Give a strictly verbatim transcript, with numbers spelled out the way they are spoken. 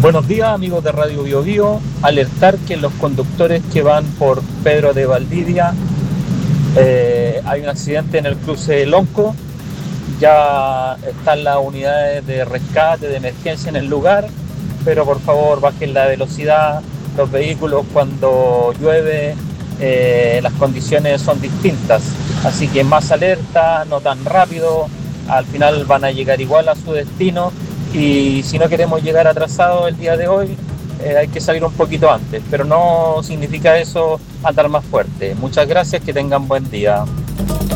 Buenos días, amigos de Radio Bio Bio. Alertar que los conductores que van por Pedro de Valdivia, eh, hay un accidente en el cruce de Lonco. Ya están las unidades de rescate, de emergencia en el lugar, pero por favor bajen la velocidad. Los vehículos cuando llueve, eh, las condiciones son distintas, así que más alerta, no tan rápido. Al final van a llegar igual a su destino, y si no queremos llegar atrasados el día de hoy, eh, hay que salir un poquito antes, pero no significa eso andar más fuerte. Muchas gracias, que tengan buen día.